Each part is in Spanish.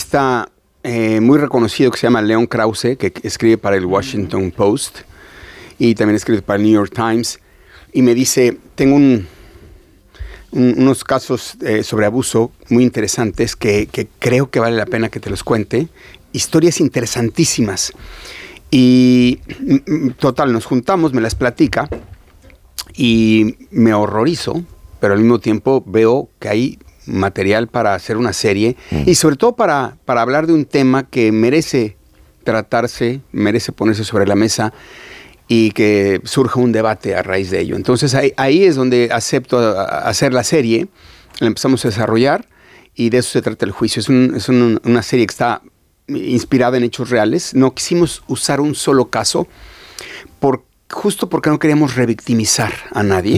periodista muy reconocido que se llama Leon Krause, que escribe para el Washington Post y también escribe para el New York Times, y me dice, tengo unos casos sobre abuso muy interesantes que creo que vale la pena que te los cuente, historias interesantísimas. Y total, nos juntamos, me las platica y me horrorizo, pero al mismo tiempo veo que hay material para hacer una serie y sobre todo para hablar de un tema que merece tratarse, merece ponerse sobre la mesa y que surja un debate a raíz de ello. Entonces ahí es donde acepto hacer la serie, la empezamos a desarrollar y de eso se trata el juicio. Es una serie que está inspirada en hechos reales. No quisimos usar un solo caso justo porque no queríamos revictimizar a nadie.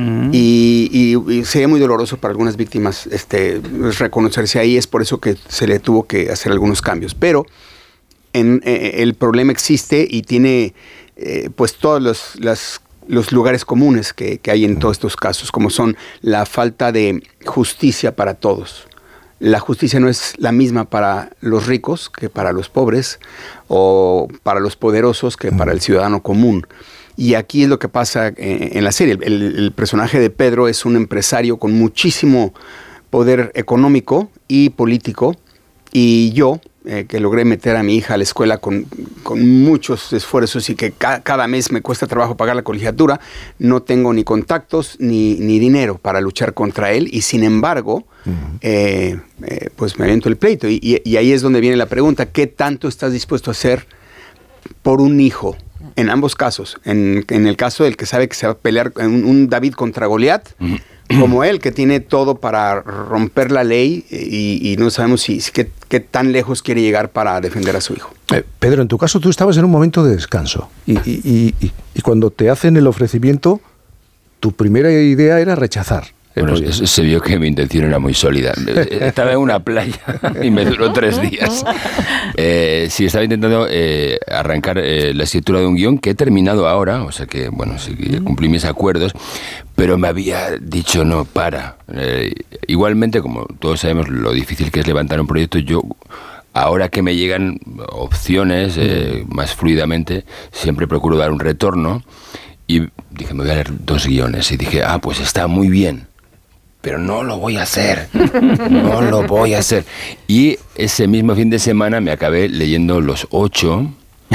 Y sería muy doloroso para algunas víctimas reconocerse ahí. Es por eso que se le tuvo que hacer algunos cambios. Pero el problema existe y tiene pues todos los lugares comunes que hay en todos estos casos, como son la falta de justicia para todos. La justicia no es la misma para los ricos que para los pobres, o para los poderosos que para el ciudadano común. Y aquí es lo que pasa en la serie. El personaje de Pedro es un empresario con muchísimo poder económico y político, y yo, que logré meter a mi hija a la escuela con muchos esfuerzos y que cada mes me cuesta trabajo pagar la colegiatura, no tengo ni contactos ni dinero para luchar contra él, y sin embargo, pues me aviento el pleito. Y ahí es donde viene la pregunta: ¿qué tanto estás dispuesto a hacer por un hijo? En ambos casos. En el caso del que sabe que se va a pelear un David contra Goliat, como él, que tiene todo para romper la ley y no sabemos qué tan lejos quiere llegar para defender a su hijo. Pedro, en tu caso tú estabas en un momento de descanso y cuando te hacen el ofrecimiento, tu primera idea era rechazar. Bueno, se vio que mi intención era muy sólida. Estaba en una playa y me duró 3 días. Sí, estaba intentando arrancar la escritura de un guión que he terminado ahora, o sea que, bueno, sí, cumplí mis acuerdos, pero me había dicho no, para. Igualmente, como todos sabemos lo difícil que es levantar un proyecto, yo, ahora que me llegan opciones más fluidamente, siempre procuro dar un retorno. Y dije, me voy a leer 2 guiones. Y dije, pues está muy bien, pero no lo voy a hacer. No lo voy a hacer. Y ese mismo fin de semana me acabé leyendo los 8.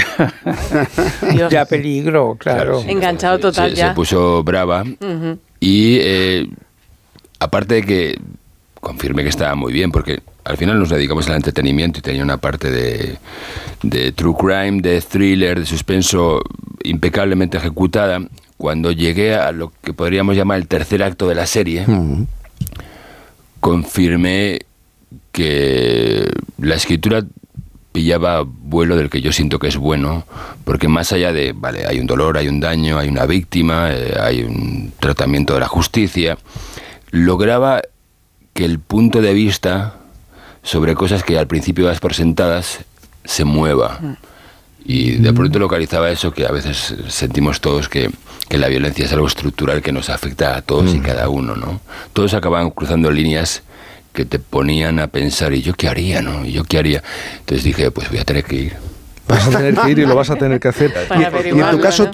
Ya peligro, claro. Sí, enganchado total ya. Se puso brava. Y aparte de que confirmé que estaba muy bien, porque al final nos dedicamos al entretenimiento y tenía una parte de true crime, de thriller, de suspenso impecablemente ejecutada. Cuando llegué a lo que podríamos llamar el tercer acto de la serie, confirmé que la escritura pillaba vuelo del que yo siento que es bueno, porque más allá de, vale, hay un dolor, hay un daño, hay una víctima, hay un tratamiento de la justicia, lograba que el punto de vista sobre cosas que al principio das por sentadas se mueva. Y de pronto localizaba eso que a veces sentimos todos, que la violencia es algo estructural que nos afecta a todos y cada uno, ¿no? Todos acababan cruzando líneas que te ponían a pensar, ¿y yo qué haría, no? ¿Y yo qué haría? Entonces dije, pues voy a tener que ir. Vas a tener que ir y lo vas a tener que hacer. Y en tu caso,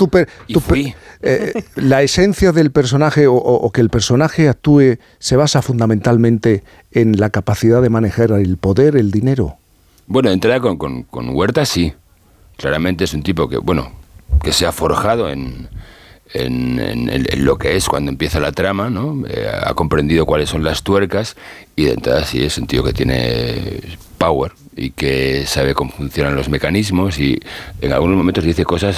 la esencia del personaje o que el personaje actúe se basa fundamentalmente en la capacidad de manejar el poder, el dinero. Bueno, de entrada con Huerta sí. Claramente es un tipo que, bueno, que se ha forjado en lo que es cuando empieza la trama, ¿no? Ha comprendido cuáles son las tuercas y de entrada sí es un tío que tiene power y que sabe cómo funcionan los mecanismos y en algunos momentos dice cosas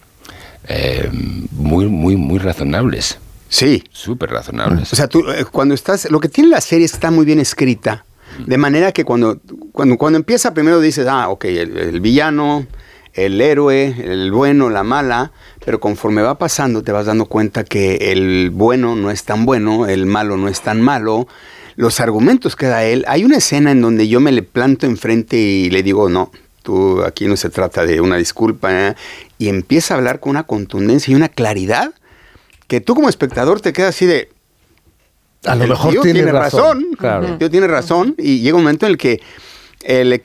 muy razonables. Sí. Súper razonables. O sea, tú cuando estás... Lo que tiene la serie está muy bien escrita, de manera que cuando empieza primero dices, ok, el villano, el héroe, el bueno, la mala, pero conforme va pasando te vas dando cuenta que el bueno no es tan bueno, el malo no es tan malo, los argumentos que da él. Hay una escena en donde yo me le planto enfrente y le digo, no, tú, aquí no se trata de una disculpa, y empieza a hablar con una contundencia y una claridad que tú como espectador te quedas así de... A lo mejor tiene razón. Claro. El tío tiene razón y llega un momento en el que